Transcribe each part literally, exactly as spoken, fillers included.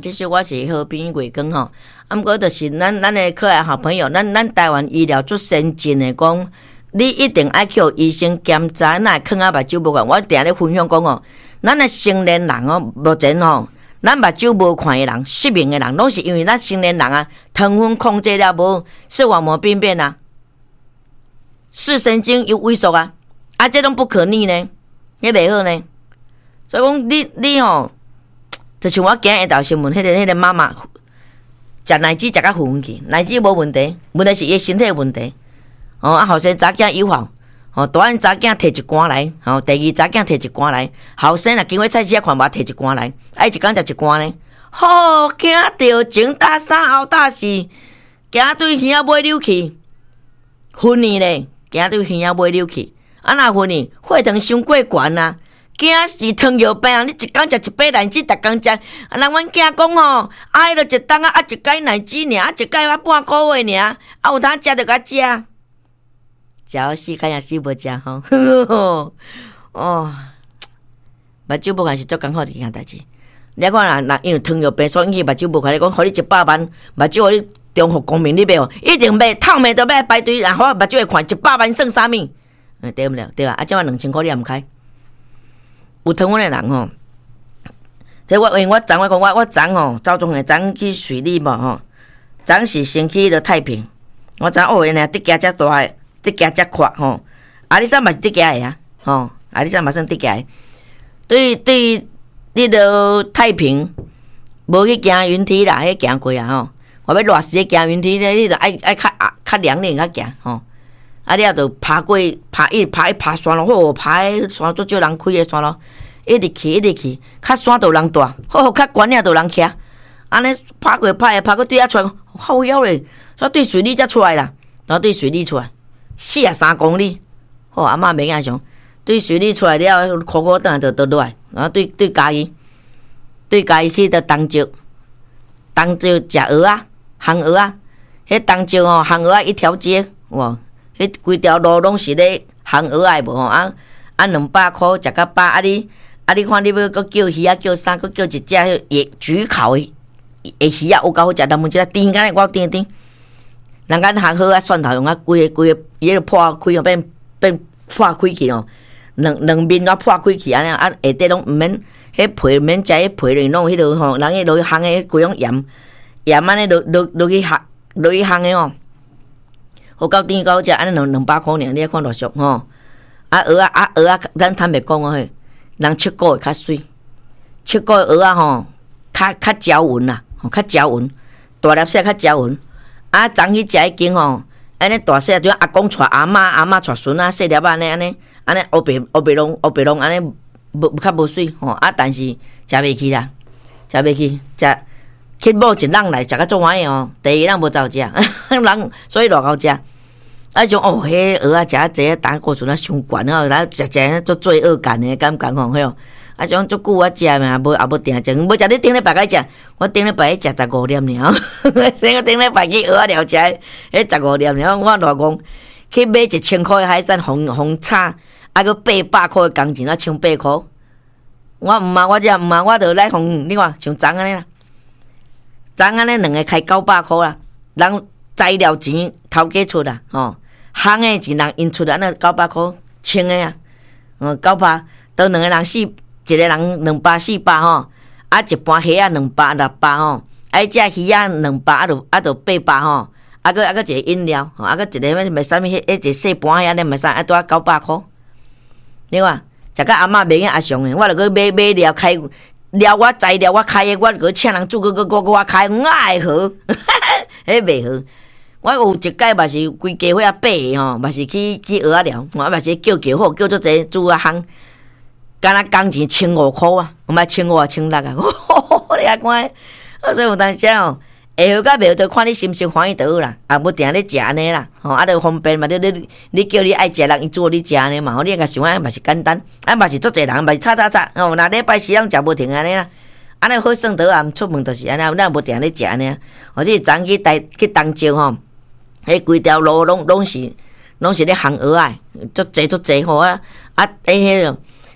其实我是和平月光吼，啊，毋过就是咱咱的可爱好朋友，咱咱台湾医疗足先进的讲，你一定爱去医生检查，哪会囥啊目睭无看？我定咧分享讲哦，咱的成年人哦，目前吼，咱目睭无看的人，失明的人，拢是因为咱成年人啊，糖分控制了无，视网膜病变啊，视神经有萎缩啊，啊，这种不可逆呢，也袂好呢。所以讲，你你吼。就像我今日下道新闻，迄、那个迄、那个妈妈食奶子食到昏去，奶子无问题，问题是伊身体问题。哦，啊，后生查囝有效，哦，大汉查囝摕一罐来，哦，第二查囝摕一罐来，后生啊，经过菜市看无摕一罐来，啊，一工食一罐呢。吼、哦，惊到前打三后打四，惊对耳仔尾扭去，昏去咧，惊对耳仔尾扭去，啊，若昏去，血糖伤过悬啊。惊是糖尿病啊！你一工食一杯奶子，逐工食。啊，人阮囝讲吼，啊，迄落一冬啊，啊一解奶子尔，啊一解啊半个月尔，啊有通食就甲食，食好死，敢若死无食吼。哦，目睭无看是足艰苦一件代志。你看若若因为糖尿病所引起目睭无看，你讲互你一百万目睭，互你中华公民你买哦，一定买，透暝都买排队，然后目睭会看一百万算啥物？嗯，对不了，对啊，啊，即晚两千块你也毋开。有糖分的人吼，即我因为我昨我讲我我昨吼，早中下昨去水里无吼，昨是先去迄个太平，我昨哦原来伫家遮大个，伫家遮阔吼，啊你啥嘛是伫家个啊，吼，啊你啥嘛算伫家个，对对，迄个太平无去行云梯啦，迄行过啊吼，我要热时行云梯咧，你着爱爱较较凉咧较行吼。啊！你啊，着爬过爬一爬一爬山路，好爬迄山足少人开诶山路，一直去一直去，较山着人大，好较悬啊着人徛。安尼爬过爬下爬过对遐出来，好妖咧！所以对水里才出来啦，然后对水里出来，四啊三公里，好阿嬷袂影想，对水里出来了，苦苦等下着倒落来，然后对对家己，对家己去到东石，东石食蚵仔，烘蚵仔，迄东石吼烘蚵仔一条街，哇！迄规条路拢是咧烘蚵仔无吼啊啊两百箍食到饱啊你啊你看你要搁叫鱼啊叫啥搁叫一只迄焗烤的的鱼啊有够好食，咱们即个甜干我甜甜，人家烘好啊蒜头用啊规个规个伊个破开哦变变破开去哦，两两面啊破开去安尼啊下底拢毋免迄皮毋免食迄皮咧，拢迄落吼人迄落去烘的规种盐盐安尼落落落去烘落去烘的哦。好到甜到食，安尼两两百箍尔，你看偌俗吼。啊蚵仔啊蚵仔，咱坦白讲哦嘿，人切骨会较水，切骨蚵仔吼，较较嚼纹啦，吼较嚼纹，大粒些较嚼纹。啊，昨去食迄间吼，安尼大细就阿公带阿嬷，阿嬷带孙仔，细粒安尼安尼安尼乌白乌白龙乌白龙安尼无较无水吼。啊，但是食袂起啦，食袂起，食去某一人来食较足欢喜哦，第二人无走食，人所以偌好食。啊，像哦，迄蚵仔食啊济，胆固醇啊伤悬哦，咱食食做罪恶感的感觉吼，嘿哦。啊，种足久我食嘛，无也无定食，无食你顶礼拜甲食，我顶礼拜食十五粒尔，顶个顶礼拜去蚵仔了食，迄十五粒尔，我偌讲去买一千块海产红红炒，啊个八百块的工钱啊，千八块。我毋嘛，我食毋嘛，我着来红，你看像昨安尼啦，昨安尼两个开九百块啦，人材料钱头家出啦，吼。烘的钱人因出安尼九百箍，清的啊，嗯，九百，都两个人四，一个人两百四百吼，啊一盘虾啊两百六百吼，啊只鱼啊两百啊着啊着八百吼，啊个啊个一个饮料，吼啊个一个咩卖啥物迄迄一细盘遐咧卖啥啊拄啊九百箍，你看，食到阿嬷袂瘾阿上诶，我着去买买料开料我材料我开诶，我着去请人煮个个个我开，我爱好，迄袂好。我有一届嘛是规家伙啊爬的吼，嘛是去去蚵仔寮，我嘛是叫叫好叫做济煮啊烘，敢若工钱千五箍啊，毋捌千五啊千六啊，你啊看，所以有当时吼，会好甲袂好，就看你心情欢喜就好啦，啊，无定咧食安尼啦，吼，啊，著方便嘛，你你你叫你爱食人伊做你食安尼嘛，吼，你甲想安嘛是简单，啊嘛是足济人嘛是炒炒炒，吼，若礼拜四人食无停安尼啦。安尼好算得啊，毋出门就是安尼，咱无定咧食安尼，或者昨去台去东石吼。迄规条路拢拢是拢是咧烘蚵仔，足济足济吼啊！啊，迄迄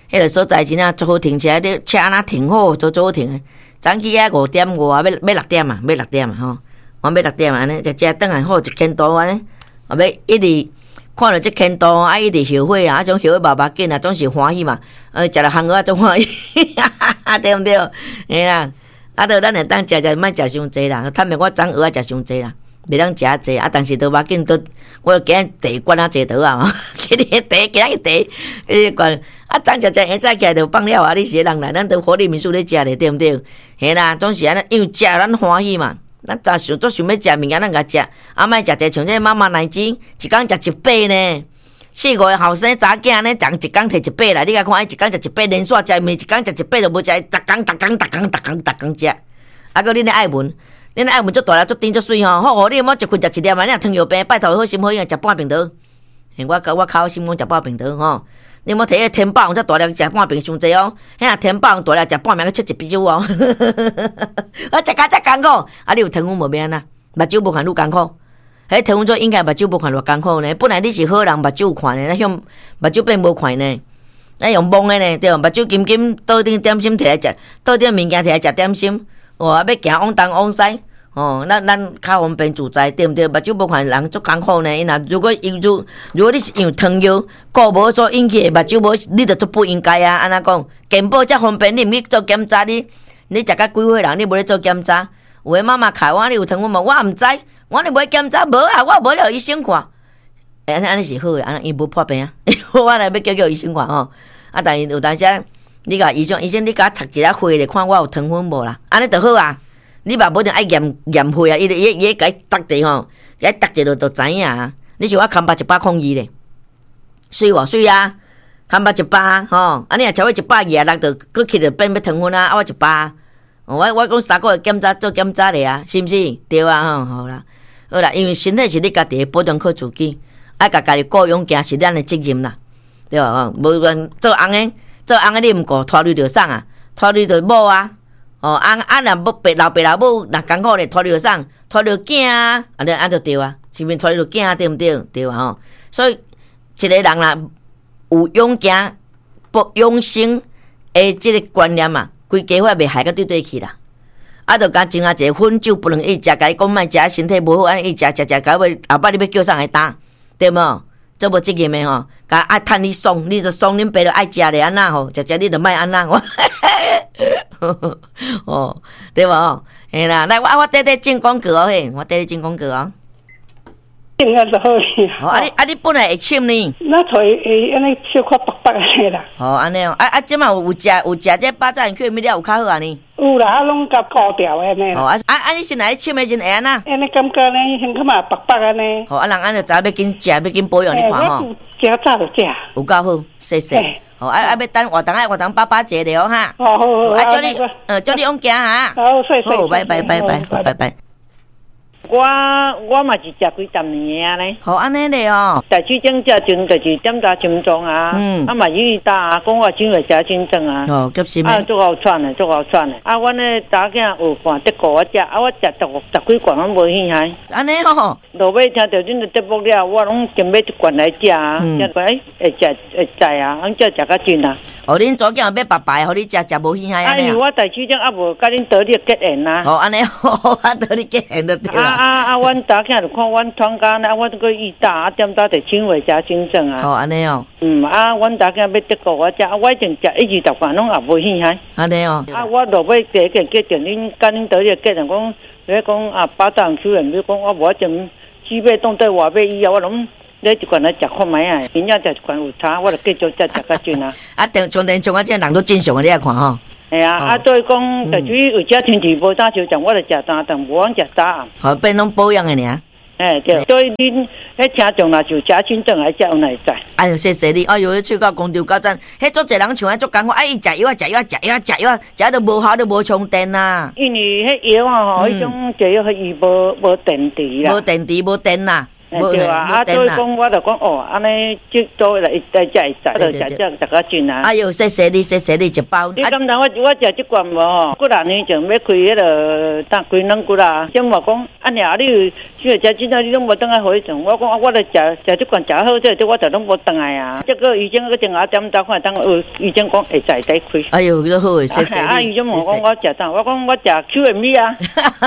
迄个所在真啊，足好停车，你车若停好，都足好停诶。早起啊五点五啊，要要六点啊，要六点啊吼，我要六点啊，安尼食食顿来好一圈多安尼，啊要一直看着即圈多啊，一直后悔啊，啊种后悔爸爸紧啊，总是欢喜嘛，呃，食了烘蚵仔总欢喜，对毋对？嘿啦，啊，着咱会当食食，莫食伤济啦，坦白我昨蚵仔食伤济啦。袂当食啊济啊，但是都要紧，都我今日茶灌啊济倒啊，今日迄茶，今日茶，迄灌啊，昨食食，下早起来就放了啊！你是人来，咱都火力民宿咧食咧，对毋对？嘿啦，总是安尼，因为食咱欢喜嘛，咱早想做想要食物件，咱甲食，啊，莫食济像这妈妈奶子，一工食一百呢，四五个后生查囝呢，逐一工摕一百来，你甲看，伊一工食一百，连续食面，一工食一百都无食，逐工逐工逐工逐工逐工食，啊，搁恁咧爱闻。恁爱问足大粒足甜足水吼，好哦！你莫一困食一粒啊！你若糖尿病，拜托好心好意食半瓶倒。嘿，我我靠心讲食半瓶倒吼。你莫摕迄天宝这大粒食半瓶伤济哦。迄若天宝大粒食半瓶，去切一啤酒哦。我食甲遮艰苦，啊！你有糖分无免啊？目睭无看愈艰苦。迄糖分做应该目睭无看偌艰苦呢。本来你是好人，目睭有看呢，咱向目睭变无看呢。咱用蒙的呢，对，目睭金金倒顶点心摕来食，倒顶物件摕来食点心。哦，要行往东往西。哦，咱咱较方便自在，对毋对？目睭无看人足艰苦呢。因若如果因如如果你是用糖药顾无所引起的目睭无，你着足不应该啊！安怎讲？健保遮方便，你毋去做检查，你你食甲几岁人，你无咧做检查？有诶妈妈开我，你有糖分无？我毋知，我咧无检查，无啊，我无了医生看。安尼安尼是好诶，安尼伊无破病啊。我来要叫叫医生看吼。啊，但是有当时你甲医生，医生你甲插一下血咧，看我有糖分无啦？安尼就好啊。你嘛无定爱验验血啊！伊伊伊甲伊搭者吼，甲伊搭者就就知影啊。你像我看百一百空二咧，水无水啊？看百一百吼，安尼若超过一百二啊，六就佫去着变要糖分啊！啊，我一百，我我讲三个月检查做检查咧啊，是毋是？对啊，吼好啦，好啦，因为身体是你家己保养好自己，爱甲家己顾养行是咱的责任啦，对吧？吼，无论做翁诶，做翁诶你毋顾拖累着送啊，拖累着某啊。哦，啊啊！若要爸老爸老母若艰苦咧，拖着送，拖着囝啊，安尼安就对啊，是毋是拖着囝对毋对？对啊吼，所以一个人啦，有勇行、不养生诶，即个观念啊，规家伙袂害到对对去啦。啊，着甲种啊一个薰酒不能一食，甲你讲莫食，身体无好，安尼一食食食，到尾后摆你要叫啥来打，对无？做无责任诶吼，甲爱趁你爽，你就爽，恁爸就爱食咧安那吼，食食你就莫安那。哦，对无？嘿啦，来我我缀缀进广告哦嘿，我缀缀进广告哦。 应该是好哩。 哦，啊你啊你本来会深呢？ 那头会安尼小可白白安尼啦。 哦，安尼哦，啊啊，即马有有食有食这巴掌去物料有较好安尼。 有啦，啊拢甲高调安尼。 哦啊啊啊！你先来深的先会安那？ 安尼感觉呢，先看嘛白白安尼。 哦，啊人安尼知要紧食，要紧保养你看吼。 食早就食。有够好，谢谢。哦，啊啊，要等活动啊，活动爸爸坐了哈。 哦好好。 啊，祝你，呃，祝你往行哈。 好，谢谢。 好，拜拜拜拜，好拜拜。 我我嘛是食几十年啊咧。 好安尼咧哦。 在区政食前就是点查心脏啊，嗯，啊嘛伊打讲我真会食真正啊。 哦，急死咩？ 啊，足好喘的，足好喘的。啊，阮咧查囝有看德国我食，啊我食十十几罐拢无兴趣。 安尼吼。 落尾听到恁的节目了，我拢准买一罐来食啊，食过诶会食会知啊，俺才食较真啊。 哦，恁左囝买白白，互你食食无兴趣安尼啊？ 啊，因为我在区政啊无甲恁得力结缘啊。 哦，安尼好，啊得力结缘就对啦。 啊啊啊！阮查囝就看阮团家呢，我这个伊打啊，点打就轻微加新症啊。 哦，安尼哦。 嗯啊，阮查囝要德国我食，啊，我已经食一二十罐，拢也无兴趣。 安尼哦。 啊，我落尾第一个决定，恁甲恁得力决定讲，你讲啊，八丈区人，比如讲我无种西北冻对外边以后，我拢你一罐来食看卖啊，明仔食一罐有差，我就继续再食较准啊。 啊，电从电从我这人都正常的，你来看吼。 系啊，啊，所以讲，就至于有遮天气无打球场，我就食三顿，无往食早暗。 好，变拢保养的尔。 哎，对，所以恁迄听众啦，就食清正来食有来知。 哎呦，谢谢你！哎呦，去到公牛高站，迄做侪人像安做讲，我哎，食药啊，食药啊，食药啊，食药啊，食都无效，都无充电啦。 因为迄药啊吼，迄种食药迄伊无无电池啦， 无电池，无电啦。 对啊，啊，所以讲我就讲哦，安尼即做来来食会使，就食食食个准啊。 哎呦，谢谢你，谢谢你一包。 你敢当我我食即罐无吼？几廿年前要开迄个当几两几啦，先话讲，安尼啊，你即个食真正你拢无当来回转。我讲我来食食即罐食好，这这我就拢无当来啊。这个医生个电话点打看，当呃医生讲会使再开。 哎呦，都好，谢谢你。 啊，医生问我讲我食啥？我讲我食 Q M V 啊。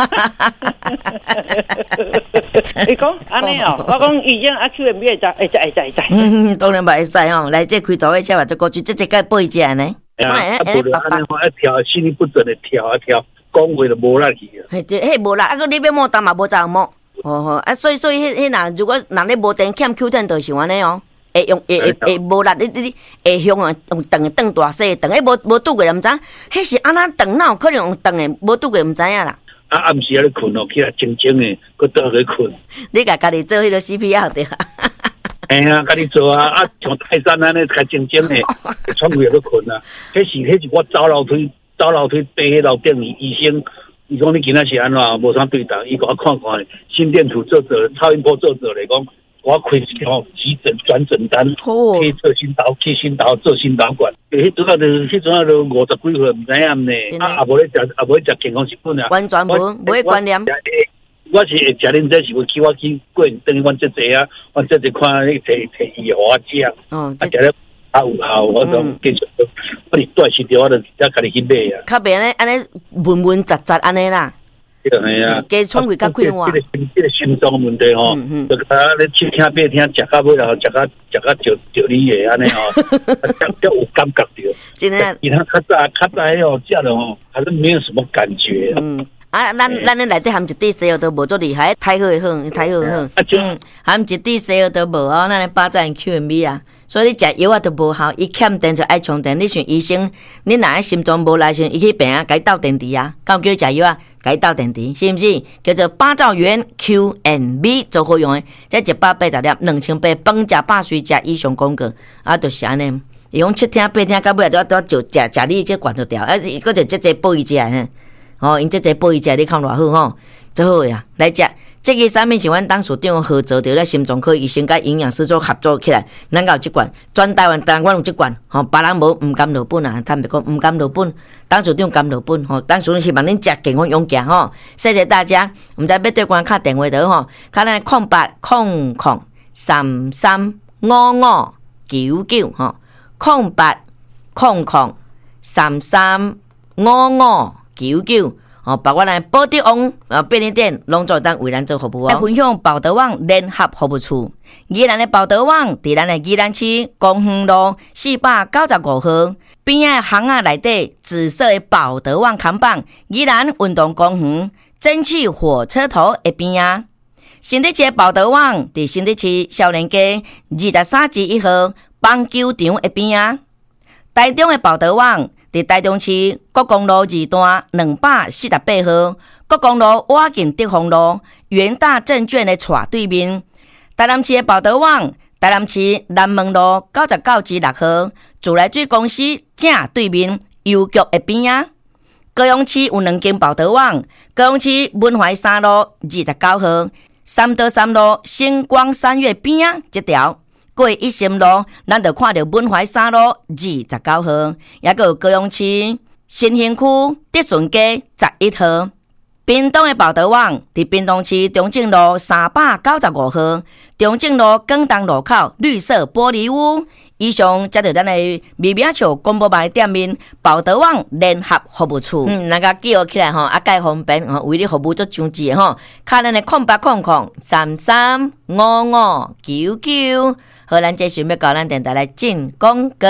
伊讲安尼哦。我讲医生啊 ，Q M B 会使会使会使会使。 嗯，当然袂使吼。来，这开大火车或者过去，这这个背食呢？ 哎，啊，无就安尼话，一跳心律不整的跳啊跳，讲话就无力去啊。 嘿，对，嘿无力，啊，个你要摸单嘛无咋摸。哦吼，啊，所以所以迄迄若如果人咧无电欠 Q ten 就像安尼哦，会用会会会无力，你你会向啊用长长大细长，迄无无拄过，毋知，迄是安怎长哪有可能用长的，无拄过毋知影啦。 啊，暗时啊咧困哦，起来静静的，搁倒去困。 你甲家己做迄个 C P R 对啊？ 哎呀，家己做啊，啊像泰山安尼，较静静的，喘气去困啊。迄是迄是我走楼梯，走楼梯爬迄楼顶，医生，伊讲你今仔是安怎，无啥对待，伊甲我看看，心电图做做，超音波做做来讲。我开一条急诊转诊单，去测心导，去心导做心导管。迄阵啊，就迄阵啊，就五十几岁，唔知影呢。啊，也无咧食，也无咧食健康食品啊。 完全无，无咧观念。 我是会食恁这是要去我去过等于阮这这啊，阮这这看迄摕摕药互我食。哦。啊，食咧啊有效，我就继续。我哩带时条，我就才家己去买啊。 较袂安尼安尼文文杂杂安尼啦。 系啊， 加喘气较快活。 这个心，这个心脏问题吼，就甲咧去听八听，食到尾后，食到食到着着你诶安尼吼，才才有感觉着。真诶，其他较早较早迄哦，食了吼，还是没有什么感觉。嗯， 啊，咱咱咧内底含一滴西药都无足厉害，太好好，太好好。嗯，含一滴西药都无哦，咱咧巴赞 Q M B 啊。所以你食药啊都无效，伊欠电就爱充电。你像医生，你若爱心脏无来时，伊去病啊，该斗电池啊，敢有叫你食药啊？该斗电池是毋是？叫做八兆元 Q M B 最好用诶，这一百八十粒，两千八，饭食百岁食以上广告，啊，就是安尼。伊讲七听八听，到尾都要都要就食食你这罐就掉，啊，搁就这这补伊食嘿，哦，因这这补伊食，你看偌好吼，最好呀，来食。这个产品是阮董事长合作着咧心脏科医生甲营养师做合作起来，咱有即罐，全台湾台湾有即罐，吼，别人无毋甘落本啊，坦白讲毋甘落本，董事长甘落本，吼，董事长希望恁食健康勇健吼，谢谢大家，毋知要对关敲电话倒吼，敲咱空八空空三三五五九九吼，空八空空三三五五九九。哦，包括咱宝德旺啊便利店拢做当为咱做服务哦。来分享宝德旺联合服务处，宜兰的宝德旺伫咱的宜兰市公园路四百九十五号边仔巷仔内底紫色的宝德旺看板，宜兰运动公园蒸汽火车头的边仔。新竹市的宝德旺伫新竹市少年街二十三至一号棒球场的边仔。台中的宝德旺伫台中市国公路二段两百四十八号，国公路瓦近德丰路元大证券的斜对面。台南市的宝德旺，台南市南门路九十九至六号，自来水公司正对面邮局的边仔。高雄市有两间宝德旺，高雄市文怀三路二十九号，三德三路星光三月边仔这条。过一心路，咱就看到文怀三路二十九号，也个有高雄市新兴区德顺街十一号。屏东的宝德旺伫屏东市中正路三百九十五号，中正路广东路口绿色玻璃屋。以上接着咱的微微笑广播牌店面宝德旺联合服务处，嗯，那个记号起来吼，啊，介方便吼，为你服务做上智吼，卡咱的空八空空三三五五九九。好，咱继续要搞咱电台来进广告。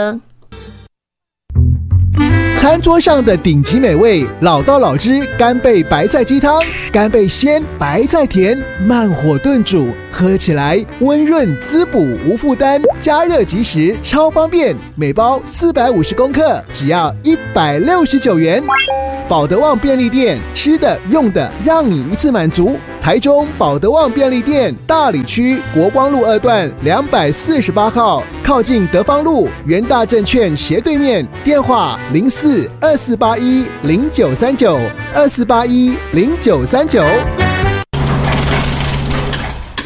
餐桌上的顶级美味，老道老汁干贝白菜鸡汤，干贝鲜，白菜甜，慢火炖煮，喝起来温润滋补，无负担，加热即食，超方便。每包四百五十公克，只要一百六十九元。宝德旺便利店，吃的用的让你一次满足。台中宝德旺便利店大里区国光路二段两百四十八号，靠近德芳路元大证券斜对面。电话零四二四八一零九三九二四八一零九三九。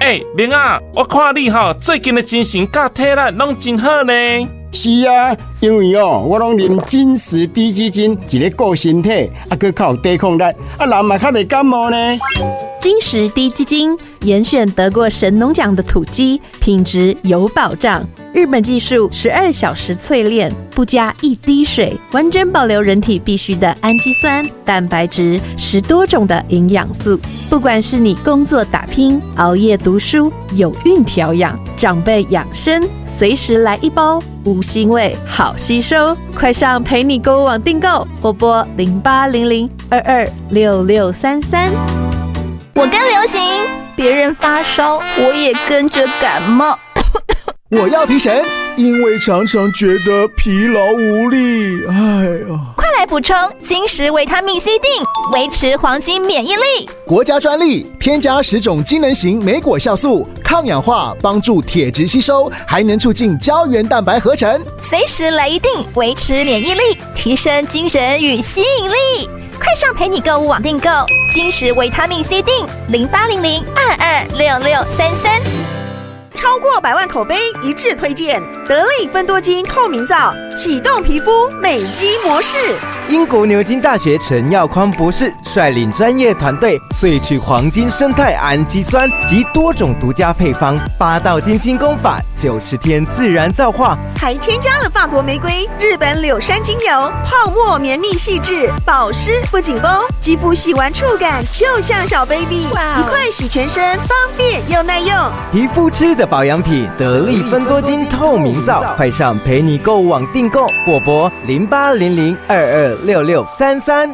哎、欸，明啊，我看你吼最近的精神甲体力拢真好呢。 是啊，因为哦，我拢啉金石低基金，一个顾身体，啊，佮较有抵抗力，啊，人嘛较袂感冒呢。 金石低基金严选得过神农奖的土鸡，品质有保障。日本技术十二小时淬炼，不加一滴水，完整保留人体必需的氨基酸、蛋白质，十多种的营养素。不管是你工作打拼、熬夜读书、有孕调养、长辈养生，随时来一包，无腥味，好吸收。快上陪你购物网订购，或拨零八零零二二六六三三。 我跟流行，别人发烧，我也跟着感冒。 我要提神，因为常常觉得疲劳无力。哎呀， 快来补充金石维他命 C 锭，维持黄金免疫力。 国家专利，添加十种机能型莓果酵素，抗氧化，帮助铁质吸收，还能促进胶原蛋白合成。 随时来一锭，维持免疫力，提升精神与吸引力。快上陪你购物网订购金石维他命 C 锭，零八零零二二六六三三。 超过百万口碑一致推荐得力芬多精透明皂，启动皮肤美肌模式。 英国牛津大学陈耀匡博士率领专业团队萃取黄金生态氨基酸及多种独家配方，八道金星功法，九十天自然皂化， 还添加了法国玫瑰、日本柳杉精油，泡沫绵密细致，保湿不紧绷，肌肤洗完触感就像小 baby， 一块洗全身，方便又耐用。 皮肤吃的保养品得力芬多精透明皂，快上陪你购物网订购，或拨零八零零二二六六三三。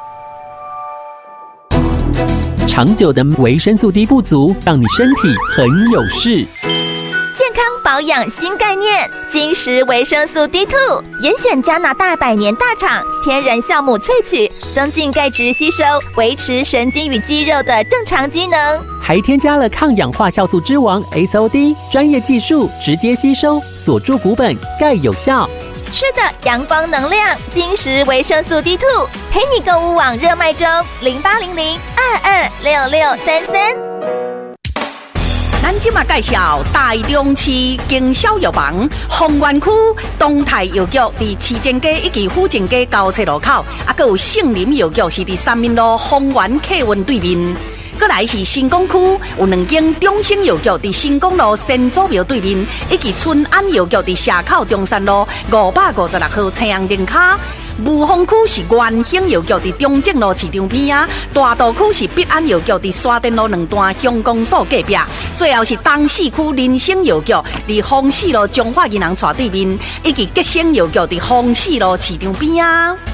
长久的维生素 D 不足，让你身体很有事。 健康保养新概念，金石维生素 D 二 严选加拿大百年大厂天然酵母萃取，增进钙质吸收，维持神经与肌肉的正常机能， 还添加了抗氧化酵素之王 S O D， 专业技术直接吸收，锁住骨本，钙有效。 吃的阳光能量，金石维生素 D 二 陪你购物网热卖中，零八零零二二六六三三。 咱今嘛介绍台中市经销药房丰原区东泰药局，伫市前街以及府前街交叉路口，啊，还有杏林药局是伫三民路丰原客运对面。过来是新港区有两间中兴药局，伫新港路先祖庙对面，以及春安药局伫社口中山路五百五十六号青阳灯卡。雾峰区是元兴药局伫中正路市场边啊，大道区是必安药局伫沙田路两段乡公所隔壁，最后是东市区林兴药局伫丰市路中华银行斜对面，以及吉兴药局伫丰市路市场边啊。